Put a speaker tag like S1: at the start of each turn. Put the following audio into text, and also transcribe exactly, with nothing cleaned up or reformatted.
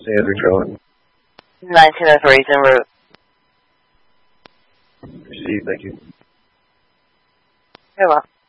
S1: Sandra Cohen.
S2: nineteen oh three en route.
S1: Received, thank you.
S2: You're welcome.